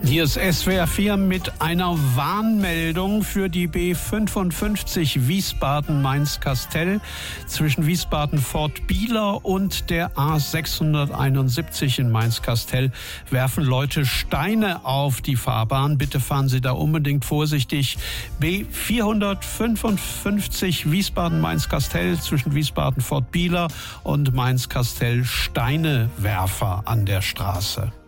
Hier ist SWR 4 mit einer Warnmeldung für die B55 Wiesbaden-Mainz-Kastel zwischen Wiesbaden-Fort Bieler und der A671 in Mainz-Kastel werfen Leute Steine auf die Fahrbahn. Bitte fahren Sie da unbedingt vorsichtig. B455 Wiesbaden-Mainz-Kastel zwischen Wiesbaden-Fort Bieler und Mainz-Kastel, Steinewerfer an der Straße.